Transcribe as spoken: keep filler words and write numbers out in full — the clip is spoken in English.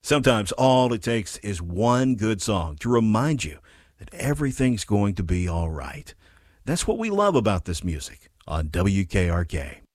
Sometimes all it takes is one good song to remind you that everything's going to be all right. That's what we love about this music on W K R K.